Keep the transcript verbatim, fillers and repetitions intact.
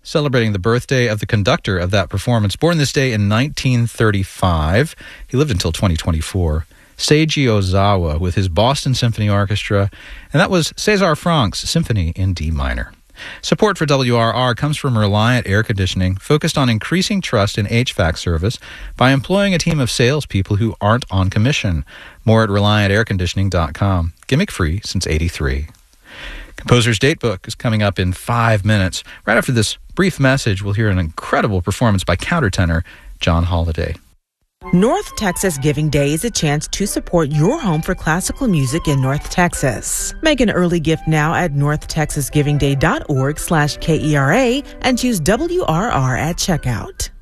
celebrating the birthday of the conductor of that performance. Born this day in nineteen thirty-five. He lived until twenty twenty-four. Seiji Ozawa with his Boston Symphony Orchestra. And that was César Franck's Symphony in D minor. Support for W R R comes from Reliant Air Conditioning, focused on increasing trust in H V A C service by employing a team of salespeople who aren't on commission. More at reliant air conditioning dot com. Gimmick-free since eighty-three. Composer's Datebook is coming up in five minutes. Right after this brief message, we'll hear an incredible performance by countertenor John Holliday. North Texas Giving Day is a chance to support your home for classical music in North Texas. Make an early gift now at north texas giving day dot org slash K E R A and choose W R R at checkout.